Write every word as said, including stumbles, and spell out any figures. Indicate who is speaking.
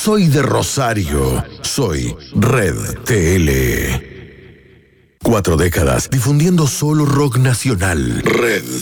Speaker 1: Soy de Rosario. Soy Red T L. Cuatro décadas difundiendo solo rock nacional. Red